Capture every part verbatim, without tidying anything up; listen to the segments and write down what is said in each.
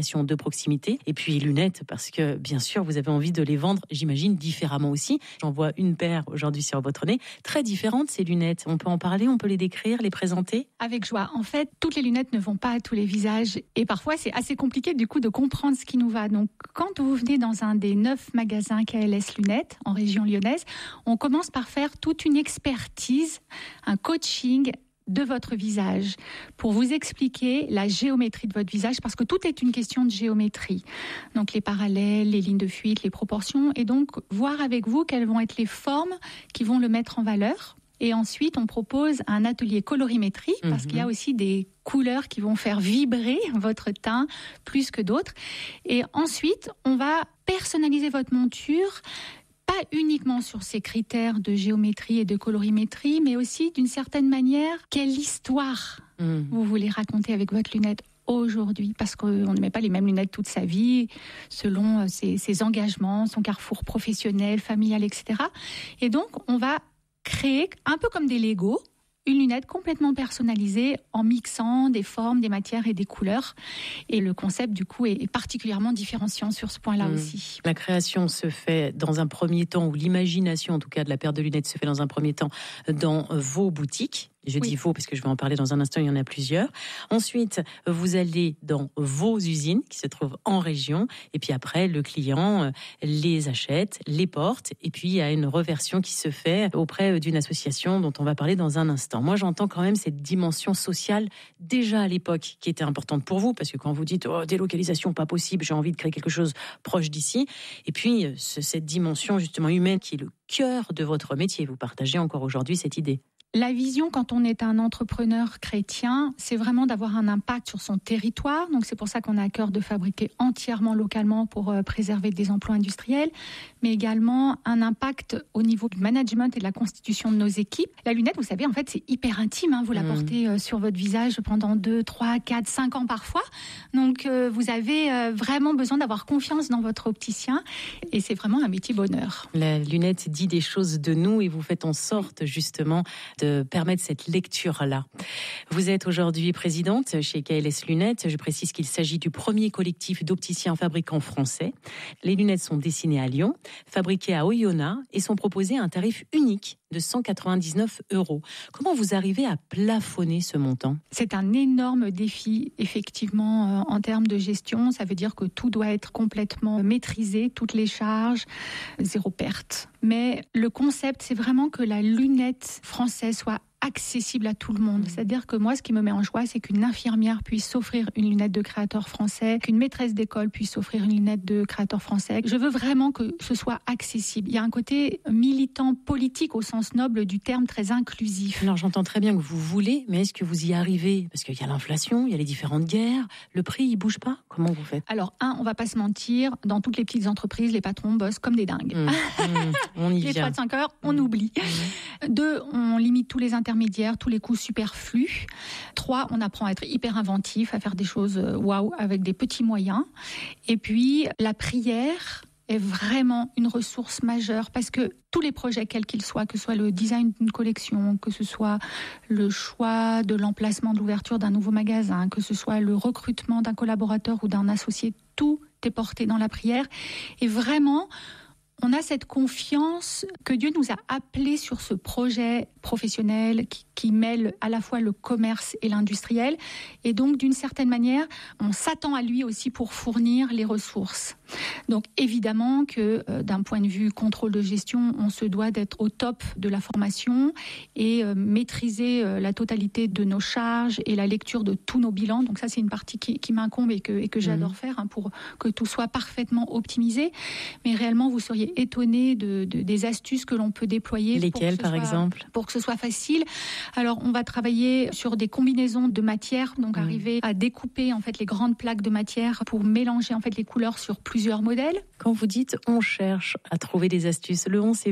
de proximité. Et puis lunettes, parce que bien sûr, vous avez envie de les vendre, j'imagine, différemment aussi. J'en vois une paire aujourd'hui sur votre nez, très différente ces lunettes. On peut en parler, on peut les décrire, les présenter? Avec joie. En fait, toutes les lunettes ne vont pas à tous les visages et parfois c'est assez compliqué du coup de comprendre ce qui nous va. Donc quand vous venez dans un des neuf magasins K L S Lunettes en région lyonnaise, on commence par faire toute une expertise, un coaching de votre visage pour vous expliquer la géométrie de votre visage, parce que tout est une question de géométrie. Donc les parallèles, les lignes de fuite, les proportions, et donc voir avec vous quelles vont être les formes qui vont le mettre en valeur. Et ensuite, on propose un atelier colorimétrie, parce mmh. qu'il y a aussi des couleurs qui vont faire vibrer votre teint plus que d'autres. Et ensuite, on va personnaliser votre monture, pas uniquement sur ces critères de géométrie et de colorimétrie, mais aussi d'une certaine manière, quelle histoire mmh. vous voulez raconter avec votre lunette aujourd'hui, parce qu'on ne met pas les mêmes lunettes toute sa vie, selon ses, ses engagements, son carrefour professionnel, familial, et cetera. Et donc, on va créer, un peu comme des Legos, une lunette complètement personnalisée en mixant des formes, des matières et des couleurs. Et le concept, du coup, est particulièrement différenciant sur ce point-là mmh. aussi. La création se fait dans un premier temps, ou l'imagination, en tout cas, de la paire de lunettes se fait dans un premier temps dans vos boutiques. Je oui. dis faux parce que je vais en parler dans un instant, il y en a plusieurs. Ensuite, vous allez dans vos usines qui se trouvent en région. Et puis après, le client les achète, les porte. Et puis, il y a une reversion qui se fait auprès d'une association dont on va parler dans un instant. Moi, j'entends quand même cette dimension sociale déjà à l'époque qui était importante pour vous. Parce que quand vous dites oh, délocalisation, pas possible, j'ai envie de créer quelque chose proche d'ici. Et puis, cette dimension justement humaine qui est le cœur de votre métier. Vous partagez encore aujourd'hui cette idée. La vision, quand on est un entrepreneur chrétien, c'est vraiment d'avoir un impact sur son territoire. Donc, c'est pour ça qu'on a à cœur de fabriquer entièrement localement pour euh, préserver des emplois industriels, mais également un impact au niveau du management et de la constitution de nos équipes. La lunette, vous savez, en fait, c'est hyper intime. Hein. Vous la portez euh, sur votre visage pendant deux, trois, quatre, cinq ans parfois. Donc, euh, vous avez euh, vraiment besoin d'avoir confiance dans votre opticien. Et c'est vraiment un métier bonheur. La lunette dit des choses de nous et vous faites en sorte, justement, de permettre cette lecture-là. Vous êtes aujourd'hui présidente chez K L S Lunettes. Je précise qu'il s'agit du premier collectif d'opticiens fabricants français. Les lunettes sont dessinées à Lyon, fabriquées à Oyonnax et sont proposées à un tarif unique de cent quatre-vingt-dix-neuf euros. Comment vous arrivez à plafonner ce montant ? C'est un énorme défi, effectivement, euh, en termes de gestion. Ça veut dire que tout doit être complètement maîtrisé, toutes les charges, zéro perte. Mais le concept, c'est vraiment que la lunette française soit accessible à tout le monde. C'est-à-dire que moi, ce qui me met en joie, c'est qu'une infirmière puisse s'offrir une lunette de créateur français, qu'une maîtresse d'école puisse s'offrir une lunette de créateur français. Je veux vraiment que ce soit accessible. Il y a un côté militant politique au sens noble du terme, très inclusif. Alors j'entends très bien que vous voulez, mais est-ce que vous y arrivez ? Parce qu'il y a l'inflation, il y a les différentes guerres, le prix, il bouge pas ? Comment vous faites ? Alors un, on va pas se mentir, dans toutes les petites entreprises, les patrons bossent comme des dingues. Mmh, mmh, on y les vient. trois de cinq heures, on mmh. oublie. Mmh. Deux, on limite tous les intermédiaires, tous les coûts superflus. Trois, on apprend à être hyper inventif, à faire des choses waouh avec des petits moyens. Et puis, la prière est vraiment une ressource majeure parce que tous les projets, quels qu'ils soient, que ce soit le design d'une collection, que ce soit le choix de l'emplacement de l'ouverture d'un nouveau magasin, que ce soit le recrutement d'un collaborateur ou d'un associé, tout est porté dans la prière. Et vraiment, on a cette confiance que Dieu nous a appelés sur ce projet professionnel qui, qui mêle à la fois le commerce et l'industriel. Et donc, d'une certaine manière, on s'attend à lui aussi pour fournir les ressources. Donc, évidemment que euh, d'un point de vue contrôle de gestion, on se doit d'être au top de la formation et euh, maîtriser euh, la totalité de nos charges et la lecture de tous nos bilans. Donc ça, c'est une partie qui, qui m'incombe et que, et que j'adore mmh. faire hein, pour que tout soit parfaitement optimisé. Mais réellement, vous seriez étonné de, de, des astuces que l'on peut déployer. Lesquelles, par soit, exemple ? Pour que ce soit facile. Alors, on va travailler sur des combinaisons de matières, donc mmh. arriver à découper en fait les grandes plaques de matière pour mélanger en fait les couleurs sur plusieurs modèles. Quand vous dites on cherche à trouver des astuces, le on c'est vous et vous ?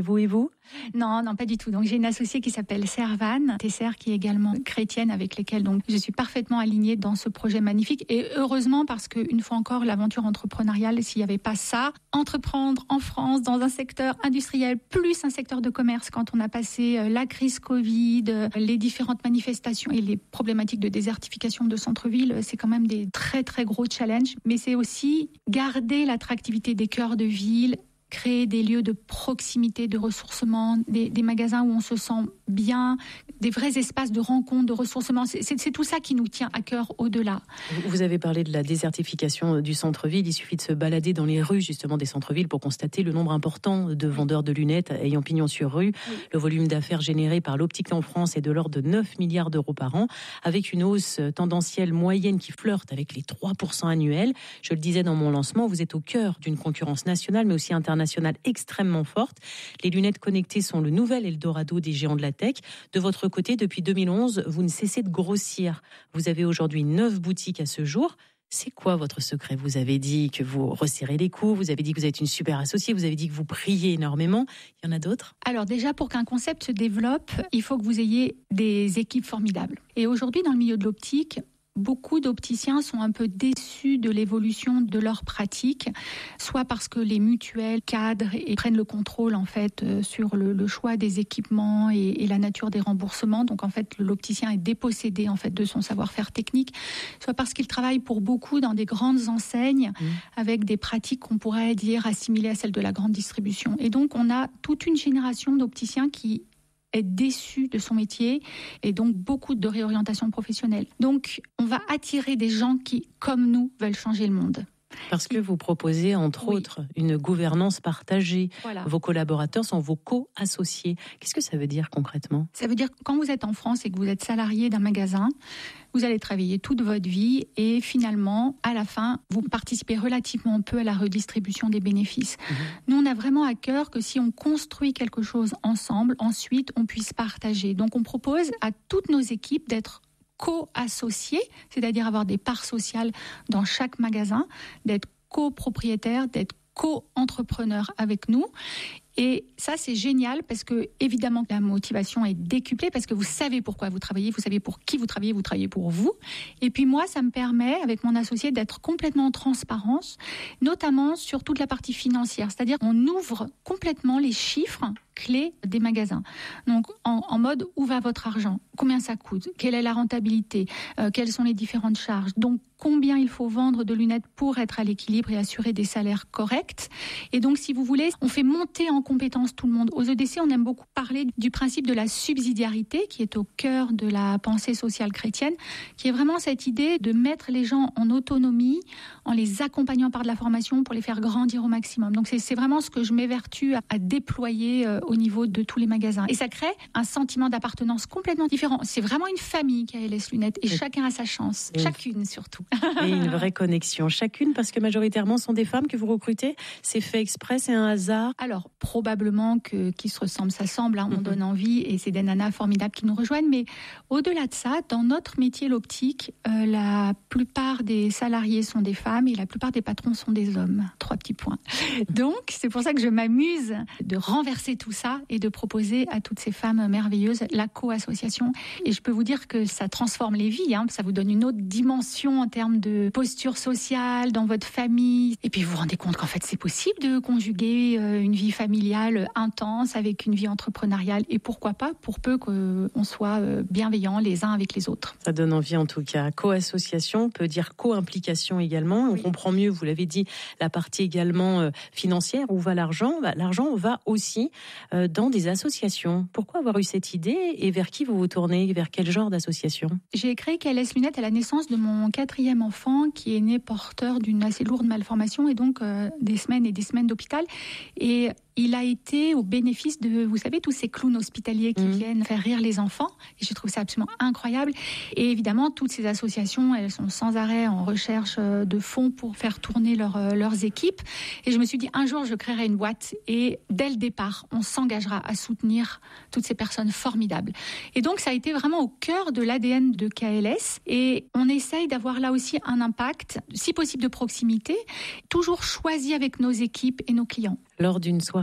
Non, non, pas du tout. Donc, j'ai une associée qui s'appelle Servane Tesser, qui est également chrétienne, avec lesquelles donc je suis parfaitement alignée dans ce projet magnifique. Et heureusement, parce qu'une fois encore, l'aventure entrepreneuriale, s'il n'y avait pas ça, entreprendre en France dans un secteur industriel plus un secteur de commerce, quand on a passé la crise Covid, les différentes manifestations et les problématiques de désertification de centre-ville, c'est quand même des très très gros challenges. Mais c'est aussi garder l'attractivité des cœurs de ville, créer des lieux de proximité, de ressourcement, des, des magasins où on se sent bien, des vrais espaces de rencontre, de ressourcement. C'est, c'est, c'est tout ça qui nous tient à cœur au-delà. Vous avez parlé de la désertification du centre-ville. Il suffit de se balader dans les rues justement des centres-villes pour constater le nombre important de vendeurs de lunettes ayant pignon sur rue. Oui. Le volume d'affaires généré par l'optique en France est de l'ordre de neuf milliards d'euros par an, avec une hausse tendancielle moyenne qui flirte avec les trois pour cent annuels. Je le disais dans mon lancement, vous êtes au cœur d'une concurrence nationale mais aussi internationale nationale extrêmement forte. Les lunettes connectées sont le nouvel Eldorado des géants de la tech. De votre côté, depuis deux mille onze, vous ne cessez de grossir. Vous avez aujourd'hui neuf boutiques à ce jour. C'est quoi votre secret ? Vous avez dit que vous resserrez les coûts, vous avez dit que vous êtes une super associée, vous avez dit que vous priez énormément. Il y en a d'autres ? Alors déjà, pour qu'un concept se développe, il faut que vous ayez des équipes formidables. Et aujourd'hui, dans le milieu de l'optique, beaucoup d'opticiens sont un peu déçus de l'évolution de leur pratique, soit parce que les mutuelles cadrent et prennent le contrôle en fait sur le, le choix des équipements et, et la nature des remboursements. Donc en fait, l'opticien est dépossédé en fait de son savoir-faire technique, soit parce qu'il travaille pour beaucoup dans des grandes enseignes mmh. avec des pratiques qu'on pourrait dire assimilées à celles de la grande distribution. Et donc on a toute une génération d'opticiens qui est déçu de son métier et donc beaucoup de réorientation professionnelle. Donc, on va attirer des gens qui, comme nous, veulent changer le monde. Parce que vous proposez, entre oui. autres, une gouvernance partagée. Voilà. Vos collaborateurs sont vos co-associés. Qu'est-ce que ça veut dire concrètement ? Ça veut dire que quand vous êtes en France et que vous êtes salarié d'un magasin, vous allez travailler toute votre vie et finalement, à la fin, vous participez relativement peu à la redistribution des bénéfices. Mmh. Nous, on a vraiment à cœur que si on construit quelque chose ensemble, ensuite, on puisse partager. Donc, on propose à toutes nos équipes d'être co-associés, c'est-à-dire avoir des parts sociales dans chaque magasin, d'être copropriétaire, d'être co-entrepreneur avec nous. Et ça, c'est génial parce que, évidemment, la motivation est décuplée parce que vous savez pourquoi vous travaillez, vous savez pour qui vous travaillez, vous travaillez pour vous. Et puis moi, ça me permet, avec mon associé, d'être complètement en transparence, notamment sur toute la partie financière. C'est-à-dire qu'on ouvre complètement les chiffres clés des magasins. Donc, en, en mode, où va votre argent ? Combien ça coûte ? Quelle est la rentabilité ? euh, Quelles sont les différentes charges ? Donc, combien il faut vendre de lunettes pour être à l'équilibre et assurer des salaires corrects ? Et donc, si vous voulez, on fait monter en compétence tout le monde. Aux E D C, on aime beaucoup parler du principe de la subsidiarité qui est au cœur de la pensée sociale chrétienne, qui est vraiment cette idée de mettre les gens en autonomie, en les accompagnant par de la formation pour les faire grandir au maximum. Donc, c'est, c'est vraiment ce que je m'évertue à, à déployer euh, au niveau de tous les magasins. Et ça crée un sentiment d'appartenance complètement différent. C'est vraiment une famille qui a K L S Lunettes et, et chacun a sa chance, et chacune surtout. Et une vraie connexion. Chacune, parce que majoritairement, ce sont des femmes que vous recrutez. C'est fait exprès, c'est un hasard. Alors, probablement que qui se ressemble, ça semble, hein, on mm-hmm. donne envie et c'est des nanas formidables qui nous rejoignent. Mais au-delà de ça, dans notre métier, l'optique, euh, la plupart des salariés sont des femmes et la plupart des patrons sont des hommes. Trois petits points. Donc, c'est pour ça que je m'amuse de renverser tout ça et de proposer à toutes ces femmes merveilleuses la co-association. Et je peux vous dire que ça transforme les vies, hein. Ça vous donne une autre dimension en termes de posture sociale dans votre famille. Et puis vous vous rendez compte qu'en fait c'est possible de conjuguer une vie familiale intense avec une vie entrepreneuriale. Et pourquoi pas, pour peu qu'on soit bienveillants les uns avec les autres. Ça donne envie en tout cas. Co-association peut dire co-implication également. On oui. comprend mieux, vous l'avez dit, la partie également financière. Où va l'argent ? Bah, l'argent va aussi dans des associations. Pourquoi avoir eu cette idée et vers qui vous vous tournez ? Vers quel genre d'association ? J'ai créé K L S Lunettes à la naissance de mon quatrième enfant qui est né porteur d'une assez lourde malformation et donc euh, des semaines et des semaines d'hôpital. Et il a été au bénéfice de, vous savez, tous ces clowns hospitaliers qui mmh. viennent faire rire les enfants. Et je trouve ça absolument incroyable. Et évidemment, toutes ces associations, elles sont sans arrêt en recherche de fonds pour faire tourner leur, leurs équipes. Et je me suis dit, un jour, je créerai une boîte. Et dès le départ, on s'engagera à soutenir toutes ces personnes formidables. Et donc, ça a été vraiment au cœur de l'A D N de K L S. Et on essaye d'avoir là aussi un impact, si possible de proximité, toujours choisi avec nos équipes et nos clients. Lors d'une soirée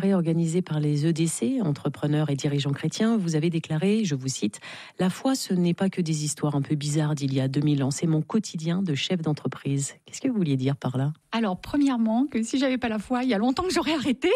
soirée organisée par les E D C, entrepreneurs et dirigeants chrétiens, vous avez déclaré, je vous cite, « La foi, ce n'est pas que des histoires un peu bizarres d'il y a deux mille ans, c'est mon quotidien de chef d'entreprise. » Qu'est-ce que vous vouliez dire par là ? Alors, premièrement, que si j'avais pas la foi, il y a longtemps que j'aurais arrêté.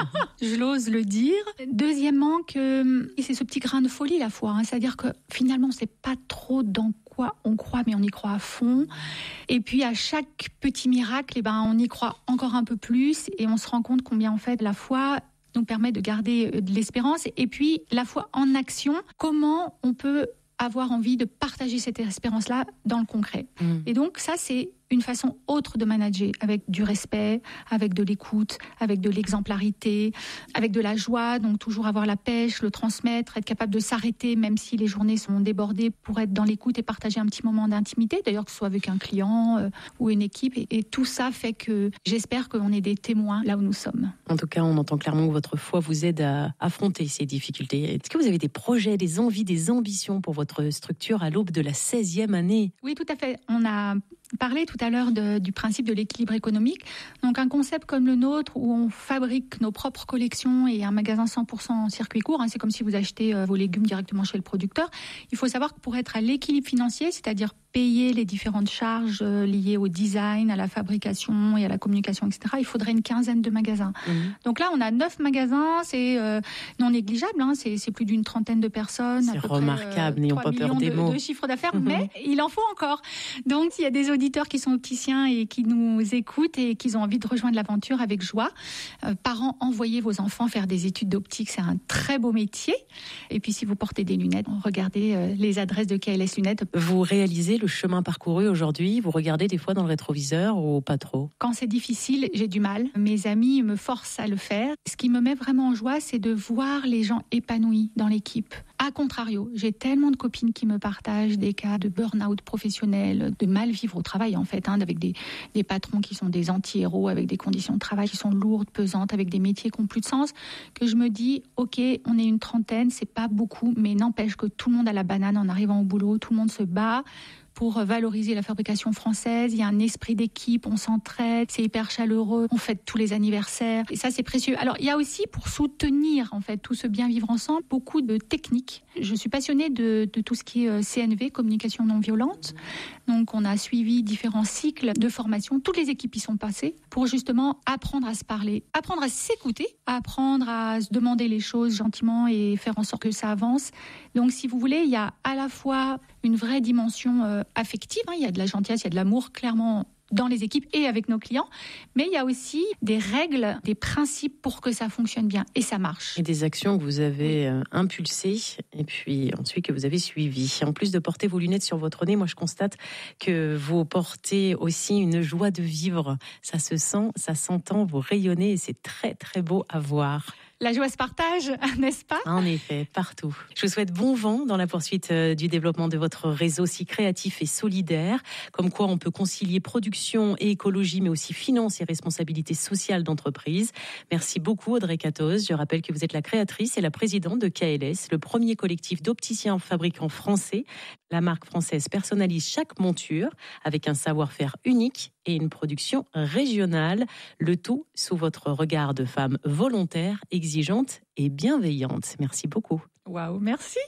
Je l'ose le dire. Deuxièmement, que c'est ce petit grain de folie, la foi. Hein. C'est-à-dire que finalement, on ne sait pas trop dans quoi on croit, mais on y croit à fond. Et puis, à chaque petit miracle, eh ben, on y croit encore un peu plus et on se rend compte combien, en fait, la foi nous permet de garder de l'espérance. Et puis, la foi en action, comment on peut avoir envie de partager cette espérance-là dans le concret. Mmh. Et donc, ça, c'est une façon autre de manager, avec du respect, avec de l'écoute, avec de l'exemplarité, avec de la joie, donc toujours avoir la pêche, le transmettre, être capable de s'arrêter, même si les journées sont débordées, pour être dans l'écoute et partager un petit moment d'intimité, d'ailleurs que ce soit avec un client euh, ou une équipe. Et, et tout ça fait que j'espère qu'on est des témoins là où nous sommes. En tout cas, on entend clairement que votre foi vous aide à affronter ces difficultés. Est-ce que vous avez des projets, des envies, des ambitions pour votre structure à l'aube de la seizième année ? Oui, tout à fait. On a parlé tout à l'heure de, du principe de l'équilibre économique. Donc un concept comme le nôtre où on fabrique nos propres collections et un magasin cent pour cent en circuit court, hein, c'est comme si vous achetez euh, vos légumes directement chez le producteur. Il faut savoir que pour être à l'équilibre financier, c'est-à-dire payer les différentes charges euh, liées au design, à la fabrication et à la communication, et cetera, il faudrait une quinzaine de magasins. Mmh. Donc là, on a neuf magasins, c'est euh, non négligeable, hein, c'est, c'est plus d'une trentaine de personnes. C'est remarquable, près, euh, n'ayons pas peur des de, mots. de chiffre d'affaires, mmh. mais il en faut encore. Donc, il y a des auditeurs qui sont opticiens et qui nous écoutent et qui ont envie de rejoindre l'aventure avec joie. Euh, parents, envoyez vos enfants faire des études d'optique, c'est un très beau métier. Et puis, si vous portez des lunettes, regardez euh, les adresses de K L S Lunettes. Vous réalisez le chemin parcouru aujourd'hui, vous regardez des fois dans le rétroviseur ou pas trop ? Quand c'est difficile, j'ai du mal. Mes amis me forcent à le faire. Ce qui me met vraiment en joie, c'est de voir les gens épanouis dans l'équipe. A contrario, j'ai tellement de copines qui me partagent des cas de burn-out professionnel, de mal vivre au travail en fait, hein, avec des, des patrons qui sont des anti-héros, avec des conditions de travail qui sont lourdes, pesantes, avec des métiers qui n'ont plus de sens, que je me dis, ok, on est une trentaine, c'est pas beaucoup, mais n'empêche que tout le monde a la banane en arrivant au boulot, tout le monde se bat pour valoriser la fabrication française. Il y a un esprit d'équipe, on s'entraide, c'est hyper chaleureux, on fête tous les anniversaires. Et ça, c'est précieux. Alors, il y a aussi, pour soutenir en fait tout ce bien vivre ensemble, beaucoup de techniques. Je suis passionnée de, de tout ce qui est C N V, communication non violente. Donc, on a suivi différents cycles de formation. Toutes les équipes y sont passées pour justement apprendre à se parler, apprendre à s'écouter, apprendre à se demander les choses gentiment et faire en sorte que ça avance. Donc, si vous voulez, il y a à la fois une vraie dimension euh, affective, hein. Il y a de la gentillesse, il y a de l'amour, clairement, dans les équipes et avec nos clients, mais il y a aussi des règles, des principes pour que ça fonctionne bien et ça marche. Et des actions que vous avez euh, impulsées et puis ensuite que vous avez suivies. En plus de porter vos lunettes sur votre nez, moi je constate que vous portez aussi une joie de vivre. Ça se sent, ça s'entend, vous rayonnez et c'est très très beau à voir. La joie se partage, n'est-ce pas ? En effet, partout. Je vous souhaite bon vent dans la poursuite du développement de votre réseau si créatif et solidaire, comme quoi on peut concilier production et écologie, mais aussi finance et responsabilité sociale d'entreprise. Merci beaucoup Audrey Catos. Je rappelle que vous êtes la créatrice et la présidente de K L S, le premier collectif d'opticiens fabricants français. La marque française personnalise chaque monture avec un savoir-faire unique et une production régionale. Le tout sous votre regard de femme volontaire, exigeante et bienveillante. Merci beaucoup. Waouh, merci.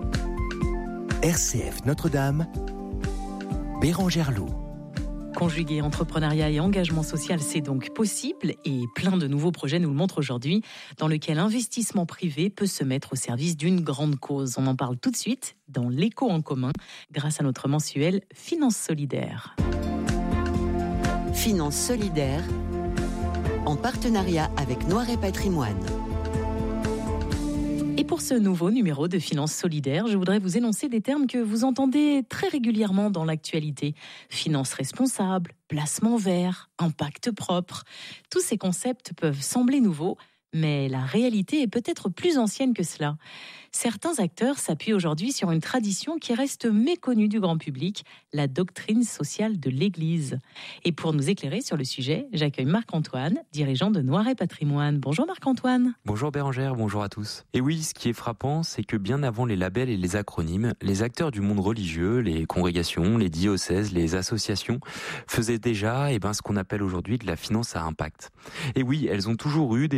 R C F Notre-Dame, Bérangère Loup. Conjuguer entrepreneuriat et engagement social, c'est donc possible et plein de nouveaux projets nous le montrent aujourd'hui, dans lequel investissement privé peut se mettre au service d'une grande cause. On en parle tout de suite dans l'Écho en commun, grâce à notre mensuel Finance Solidaire. Finance Solidaire, en partenariat avec Noiret Patrimoine. Et pour ce nouveau numéro de Finance Solidaire, je voudrais vous énoncer des termes que vous entendez très régulièrement dans l'actualité. Finance responsable, placement vert, impact propre. Tous ces concepts peuvent sembler nouveaux, mais la réalité est peut-être plus ancienne que cela. Certains acteurs s'appuient aujourd'hui sur une tradition qui reste méconnue du grand public, la doctrine sociale de l'Église. Et pour nous éclairer sur le sujet, j'accueille Marc-Antoine, dirigeant de Noiret Patrimoine. Bonjour Marc-Antoine. Bonjour Bérangère, bonjour à tous. Et oui, ce qui est frappant, c'est que bien avant les labels et les acronymes, les acteurs du monde religieux, les congrégations, les diocèses, les associations, faisaient déjà eh ben, ce qu'on appelle aujourd'hui de la finance à impact. Et oui, elles ont toujours eu des sujets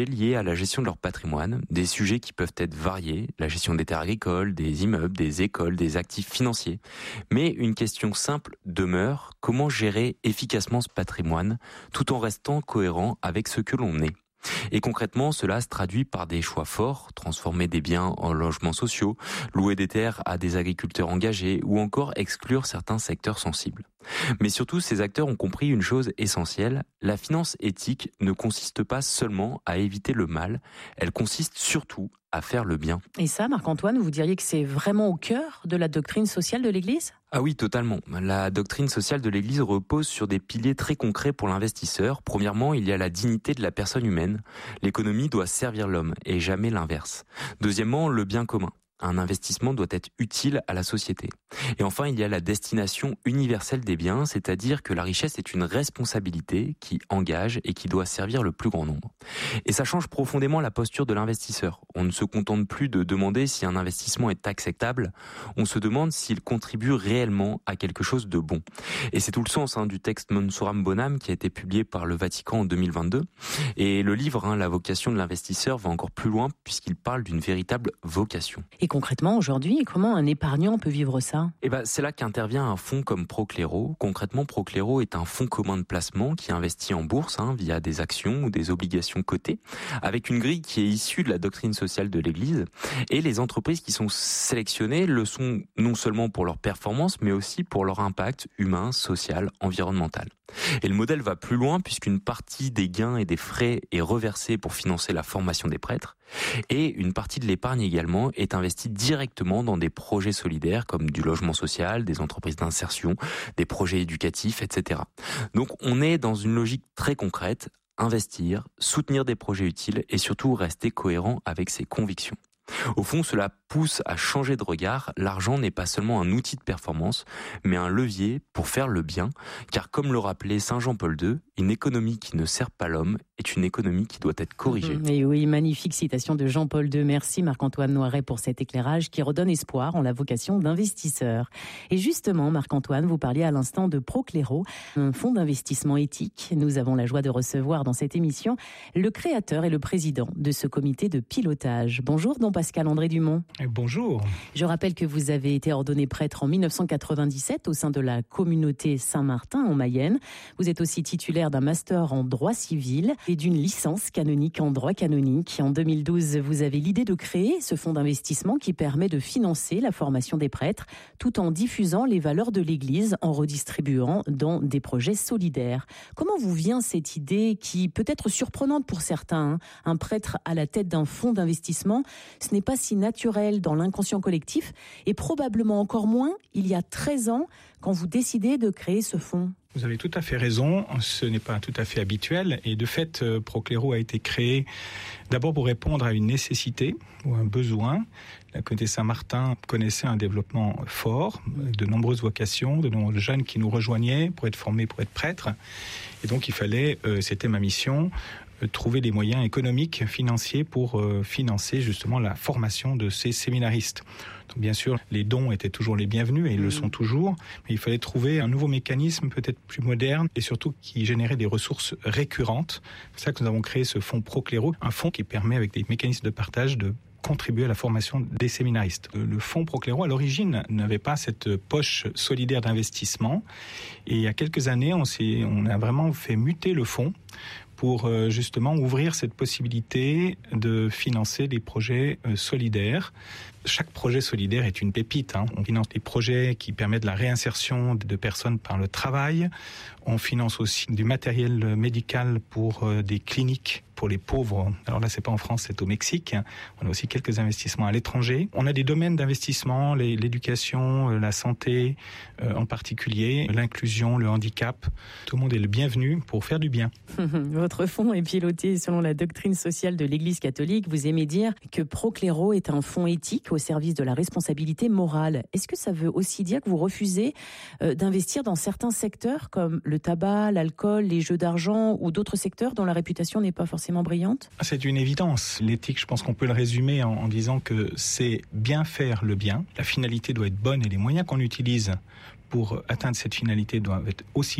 liés à la gestion de leur patrimoine, des sujets qui peuvent être variés, la gestion des terres agricoles, des immeubles, des écoles, des actifs financiers. Mais une question simple demeure, comment gérer efficacement ce patrimoine tout en restant cohérent avec ce que l'on est ? Et concrètement, cela se traduit par des choix forts, transformer des biens en logements sociaux, louer des terres à des agriculteurs engagés ou encore exclure certains secteurs sensibles. Mais surtout, ces acteurs ont compris une chose essentielle, la finance éthique ne consiste pas seulement à éviter le mal, elle consiste surtout à faire le bien. Et ça, Marc-Antoine, vous diriez que c'est vraiment au cœur de la doctrine sociale de l'Église ? Ah oui, totalement. La doctrine sociale de l'Église repose sur des piliers très concrets pour l'investisseur. Premièrement, il y a la dignité de la personne humaine. L'économie doit servir l'homme et jamais l'inverse. Deuxièmement, le bien commun. Un investissement doit être utile à la société. Et enfin, il y a la destination universelle des biens, c'est-à-dire que la richesse est une responsabilité qui engage et qui doit servir le plus grand nombre. Et ça change profondément la posture de l'investisseur. On ne se contente plus de demander si un investissement est acceptable, on se demande s'il contribue réellement à quelque chose de bon. Et c'est tout le sens hein, du texte Mensuram Bonam qui a été publié par le Vatican en deux mille vingt-deux. Et le livre, hein, La vocation de l'investisseur, va encore plus loin puisqu'il parle d'une véritable vocation. Et concrètement, aujourd'hui, comment un épargnant peut vivre ça ? Eh ben, c'est là qu'intervient un fonds comme Procléro. Concrètement, Procléro est un fonds commun de placement qui investit en bourse hein, via des actions ou des obligations cotées, avec une grille qui est issue de la doctrine sociale de l'Église. Et les entreprises qui sont sélectionnées le sont non seulement pour leur performance, mais aussi pour leur impact humain, social, environnemental. Et le modèle va plus loin puisqu'une partie des gains et des frais est reversée pour financer la formation des prêtres et une partie de l'épargne également est investie directement dans des projets solidaires comme du logement social, des entreprises d'insertion, des projets éducatifs, et cetera. Donc on est dans une logique très concrète, investir, soutenir des projets utiles et surtout rester cohérent avec ses convictions. Au fond, cela pousse à changer de regard. L'argent n'est pas seulement un outil de performance, mais un levier pour faire le bien. Car comme le rappelait Saint Jean-Paul deux, une économie qui ne sert pas l'homme est une économie qui doit être corrigée. Et oui, magnifique citation de Jean-Paul deux. Merci Marc-Antoine Noiret pour cet éclairage qui redonne espoir en la vocation d'investisseur. Et justement, Marc-Antoine, vous parliez à l'instant de Procléro, un fonds d'investissement éthique. Nous avons la joie de recevoir dans cette émission le créateur et le président de ce comité de pilotage. Bonjour, don Pascal André Dumont. Bonjour. Je rappelle que vous avez été ordonné prêtre en dix-neuf cent quatre-vingt-dix-sept au sein de la communauté Saint-Martin en Mayenne. Vous êtes aussi titulaire d'un master en droit civil et d'une licence canonique en droit canonique. En deux mille douze, vous avez l'idée de créer ce fonds d'investissement qui permet de financer la formation des prêtres tout en diffusant les valeurs de l'Église en redistribuant dans des projets solidaires. Comment vous vient cette idée qui peut être surprenante pour certains, hein, un prêtre à la tête d'un fonds d'investissement, ce n'est pas si naturel dans l'inconscient collectif et probablement encore moins il y a treize ans quand vous décidez de créer ce fonds. Vous avez tout à fait raison, ce n'est pas tout à fait habituel et de fait Procléro a été créé d'abord pour répondre à une nécessité ou un besoin. La communauté Saint-Martin connaissait un développement fort, de nombreuses vocations, de nombreux jeunes qui nous rejoignaient pour être formés, pour être prêtres et donc il fallait, euh, c'était ma mission, trouver des moyens économiques, financiers pour euh, financer justement la formation de ces séminaristes. Donc bien sûr, les dons étaient toujours les bienvenus et ils mmh. le sont toujours, mais il fallait trouver un nouveau mécanisme peut-être plus moderne et surtout qui générait des ressources récurrentes. C'est pour ça que nous avons créé ce fonds Procléro, un fonds qui permet avec des mécanismes de partage de contribuer à la formation des séminaristes. Le fonds Procléro, à l'origine, n'avait pas cette poche solidaire d'investissement et il y a quelques années, on, s'est, on a vraiment fait muter le fonds pour justement ouvrir cette possibilité de financer des projets solidaires. Chaque projet solidaire est une pépite. Hein. On finance des projets qui permettent la réinsertion de personnes par le travail. On finance aussi du matériel médical pour des cliniques pour les pauvres. Alors là, c'est pas en France, c'est au Mexique. On a aussi quelques investissements à l'étranger. On a des domaines d'investissement, les, l'éducation, la santé euh, en particulier, l'inclusion, le handicap. Tout le monde est le bienvenu pour faire du bien. Votre fonds est piloté selon la doctrine sociale de l'Église catholique. Vous aimez dire que Procléro est un fonds éthique au service de la responsabilité morale. Est-ce que ça veut aussi dire que vous refusez euh, d'investir dans certains secteurs comme le tabac, l'alcool, les jeux d'argent ou d'autres secteurs dont la réputation n'est pas forcément brillante ? C'est une évidence. L'éthique, je pense qu'on peut le résumer en, en disant que c'est bien faire le bien. La finalité doit être bonne et les moyens qu'on utilise pour atteindre cette finalité doivent être aussi bons.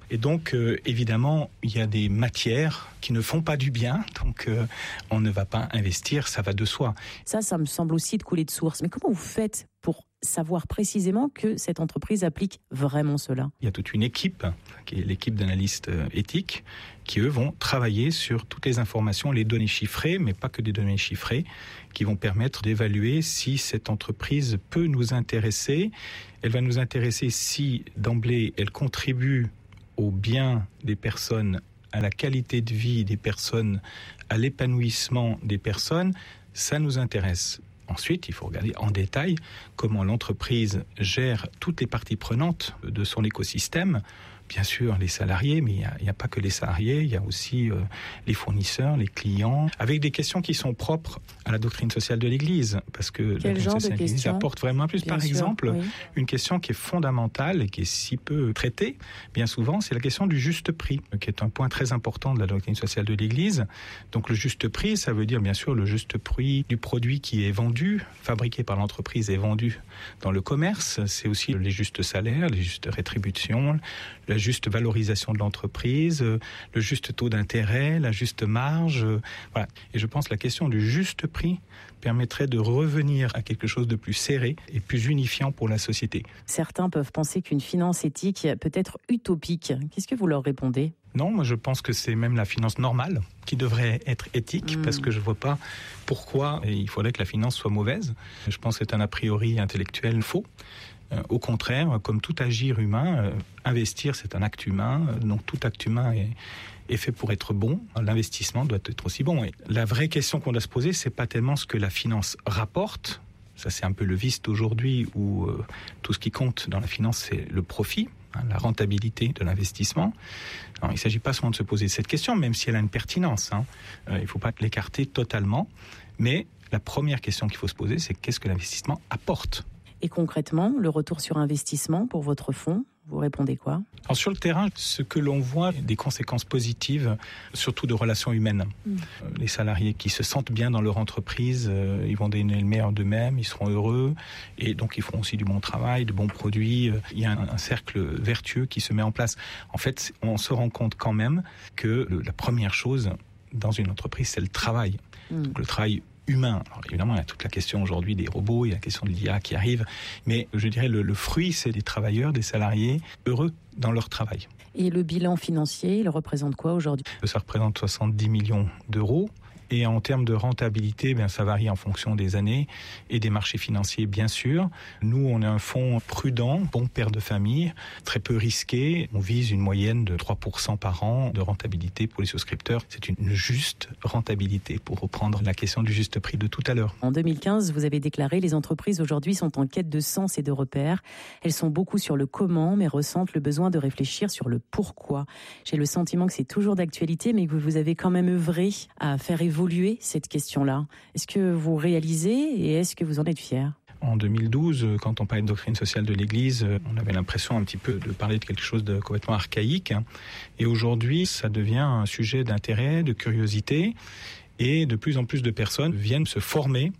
Et donc, euh, évidemment, il y a des matières qui ne font pas du bien, donc euh, on ne va pas investir, ça va de soi. Ça, ça me semble aussi de couler de source. Mais comment vous faites pour savoir précisément que cette entreprise applique vraiment cela? Il y a toute une équipe, qui est l'équipe d'analystes éthiques, qui eux vont travailler sur toutes les informations, les données chiffrées, mais pas que des données chiffrées, qui vont permettre d'évaluer si cette entreprise peut nous intéresser. Elle va nous intéresser si d'emblée elle contribue au bien des personnes, à la qualité de vie des personnes, à l'épanouissement des personnes. Ça nous intéresse. Ensuite, il faut regarder en détail comment l'entreprise gère toutes les parties prenantes de son écosystème. Bien sûr, les salariés, mais il n'y a, a pas que les salariés, il y a aussi euh, les fournisseurs, les clients, avec des questions qui sont propres à la doctrine sociale de l'Église, parce que Quel la doctrine sociale de l'Église apporte vraiment plus. Bien Par sûr, exemple, oui. Une question qui est fondamentale et qui est si peu traitée, bien souvent, c'est la question du juste prix, qui est un point très important de la doctrine sociale de l'Église. Donc le juste prix, ça veut dire bien sûr le juste prix du produit qui est vendu, fabriqué par l'entreprise et vendu dans le commerce. C'est aussi les justes salaires, les justes rétributions, la juste valorisation de l'entreprise, le juste taux d'intérêt, la juste marge. Voilà. Et je pense que la question du juste prix permettrait de revenir à quelque chose de plus serré et plus unifiant pour la société. Certains peuvent penser qu'une finance éthique peut être utopique. Qu'est-ce que vous leur répondez ? Non, moi je pense que c'est même la finance normale qui devrait être éthique, mmh. parce que je ne vois pas pourquoi il faudrait que la finance soit mauvaise. Je pense que c'est un a priori intellectuel faux. Euh, au contraire, comme tout agir humain, euh, investir c'est un acte humain, euh, donc tout acte humain est, est fait pour être bon. L'investissement doit être aussi bon. Et la vraie question qu'on doit se poser, c'est pas tellement ce que la finance rapporte. Ça c'est un peu le vice d'aujourd'hui où euh, tout ce qui compte dans la finance c'est le profit, hein, la rentabilité de l'investissement. Alors, il ne s'agit pas seulement de se poser cette question, même si elle a une pertinence. Hein. Euh, il ne faut pas l'écarter totalement. Mais la première question qu'il faut se poser, c'est qu'est-ce que l'investissement apporte ? Et concrètement, le retour sur investissement pour votre fonds, vous répondez quoi ? Alors sur le terrain, ce que l'on voit, des conséquences positives, surtout de relations humaines. Mmh. Les salariés qui se sentent bien dans leur entreprise, euh, ils vont donner le meilleur d'eux-mêmes, ils seront heureux, et donc ils feront aussi du bon travail, de bons produits. Il y a un, un cercle vertueux qui se met en place. En fait, on se rend compte quand même que le, la première chose dans une entreprise, c'est le travail. Mmh. Donc le travail humain. Alors évidemment, il y a toute la question aujourd'hui des robots, il y a la question de l'I A qui arrive, mais je dirais le, le fruit, c'est des travailleurs, des salariés heureux dans leur travail. Et le bilan financier, il représente quoi aujourd'hui ? Ça représente soixante-dix millions d'euros. Et en termes de rentabilité, bien, ça varie en fonction des années et des marchés financiers, bien sûr. Nous, on est un fonds prudent, bon père de famille, très peu risqué. On vise une moyenne de trois pour cent par an de rentabilité pour les souscripteurs. C'est une juste rentabilité, pour reprendre la question du juste prix de tout à l'heure. En deux mille quinze, vous avez déclaré « Les entreprises aujourd'hui sont en quête de sens et de repères. Elles sont beaucoup sur le comment, mais ressentent le besoin de réfléchir sur le pourquoi. » J'ai le sentiment que c'est toujours d'actualité, mais que vous avez quand même œuvré à faire évoluer évoluer cette question-là. Est-ce que vous réalisez et est-ce que vous en êtes fier ? En deux mille douze, quand on parlait de doctrine sociale de l'Église, on avait l'impression un petit peu de parler de quelque chose de complètement archaïque. Et aujourd'hui, ça devient un sujet d'intérêt, de curiosité. Et de plus en plus de personnes viennent se former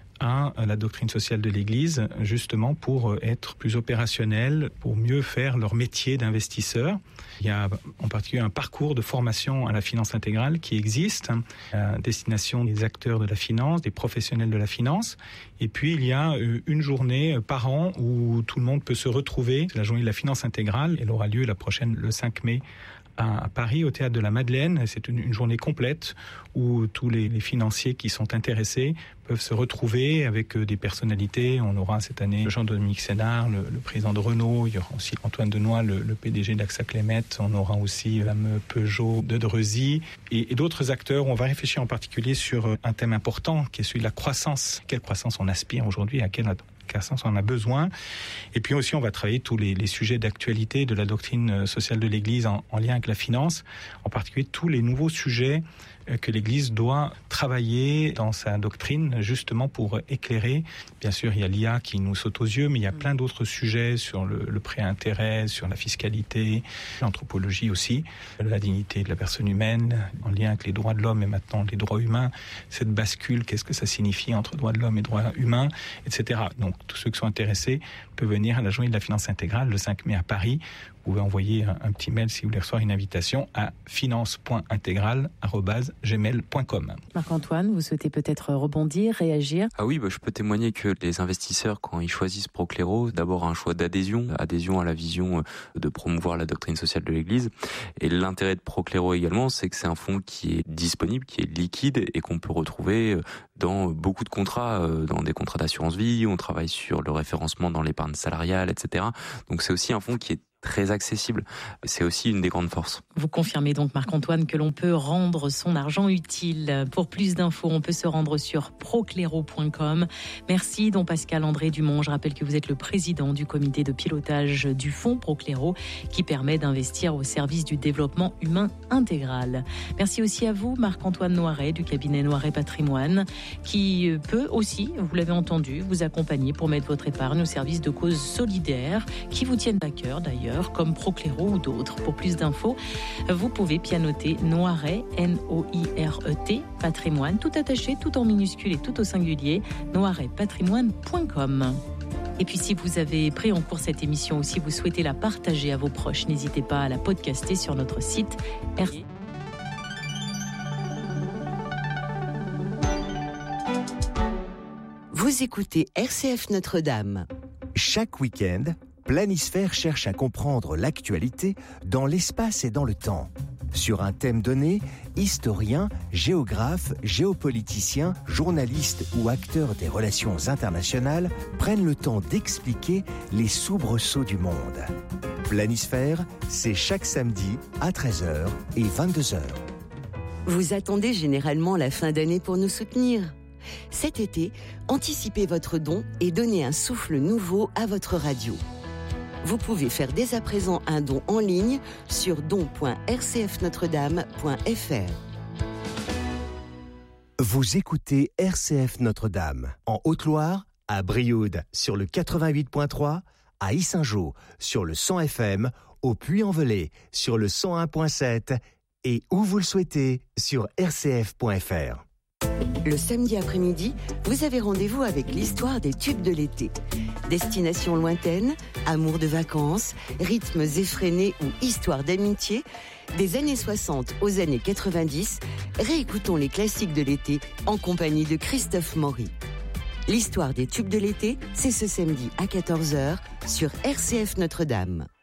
à la doctrine sociale de l'Église, justement pour être plus opérationnels, pour mieux faire leur métier d'investisseur. Il y a en particulier un parcours de formation à la finance intégrale qui existe, à destination des acteurs de la finance, des professionnels de la finance. Et puis il y a une journée par an où tout le monde peut se retrouver. C'est la journée de la finance intégrale. Elle aura lieu la prochaine, le cinq mai, à Paris, au Théâtre de la Madeleine. C'est une, une journée complète où tous les, les financiers qui sont intéressés peuvent se retrouver avec des personnalités. On aura cette année Jean-Dominique Sénard, le, le président de Renault. Il y aura aussi Antoine Denoy, le, le P D G d'Axa Clémet. On aura aussi l'âme Peugeot de Drezy et, et d'autres acteurs. On va réfléchir en particulier sur un thème important qui est celui de la croissance. Quelle croissance on aspire aujourd'hui ? À quelle croissance on a besoin? Et puis aussi, on va travailler tous les, les sujets d'actualité de la doctrine sociale de l'Église en, en lien avec la finance, en particulier tous les nouveaux sujets que l'Église doit travailler dans sa doctrine, justement pour éclairer. Bien sûr, il y a l'I A qui nous saute aux yeux, mais il y a plein d'autres sujets sur le, le prêt à intérêt, sur la fiscalité, l'anthropologie aussi, la dignité de la personne humaine, en lien avec les droits de l'homme et maintenant les droits humains. Cette bascule, qu'est-ce que ça signifie entre droits de l'homme et droits humains, et cetera. Donc, tous ceux qui sont intéressés peuvent venir à la journée de la finance intégrale le cinq mai à Paris, Vous pouvez envoyer un, un petit mail si vous voulez recevoir une invitation à finance point intégrale arobase gmail point com. Marc-Antoine, vous souhaitez peut-être rebondir, réagir? Ah oui, bah, je peux témoigner que les investisseurs, quand ils choisissent Procléro, d'abord un choix d'adhésion, adhésion à la vision de promouvoir la doctrine sociale de l'Église. Et l'intérêt de Procléro également, c'est que c'est un fonds qui est disponible, qui est liquide et qu'on peut retrouver dans beaucoup de contrats, dans des contrats d'assurance vie. On travaille sur le référencement dans l'épargne salariale, et cetera. Donc c'est aussi un fonds qui est très accessible. C'est aussi une des grandes forces. Vous confirmez donc, Marc-Antoine, que l'on peut rendre son argent utile. Pour plus d'infos, on peut se rendre sur procléro point com. Merci, don Pascal André Dumont. Je rappelle que vous êtes le président du comité de pilotage du fonds Procléro, qui permet d'investir au service du développement humain intégral. Merci aussi à vous, Marc-Antoine Noiret, du cabinet Noiret Patrimoine, qui peut aussi, vous l'avez entendu, vous accompagner pour mettre votre épargne au service de causes solidaires qui vous tiennent à cœur d'ailleurs, comme Procléro ou d'autres. Pour plus d'infos, vous pouvez pianoter Noiret, N O I R E T, patrimoine, tout attaché, tout en minuscule et tout au singulier, noiret patrimoine point com. Et puis si vous avez pris en cours cette émission ou si vous souhaitez la partager à vos proches, n'hésitez pas à la podcaster sur notre site R C F. Vous écoutez R C F Notre-Dame. Chaque week-end, Planisphère cherche à comprendre l'actualité dans l'espace et dans le temps. Sur un thème donné, historiens, géographes, géopoliticiens, journalistes ou acteurs des relations internationales prennent le temps d'expliquer les soubresauts du monde. Planisphère, c'est chaque samedi à treize heures et vingt-deux heures. Vous attendez généralement la fin d'année pour nous soutenir. Cet été, anticipez votre don et donnez un souffle nouveau à votre radio. Vous pouvez faire dès à présent un don en ligne sur don point r c f notre dame point f r. Vous écoutez R C F Notre-Dame en Haute-Loire, à Brioude sur le quatre-vingt-huit point trois, à Yssingeaux sur le cent F M, au Puy-en-Velay sur le cent un point sept et où vous le souhaitez sur r c f point f r. Le samedi après-midi, vous avez rendez-vous avec l'histoire des tubes de l'été. Destinations lointaines, amour de vacances, rythmes effrénés ou histoires d'amitié, des années soixante aux années quatre-vingt-dix, réécoutons les classiques de l'été en compagnie de Christophe Maury. L'histoire des tubes de l'été, c'est ce samedi à quatorze heures sur R C F Notre-Dame.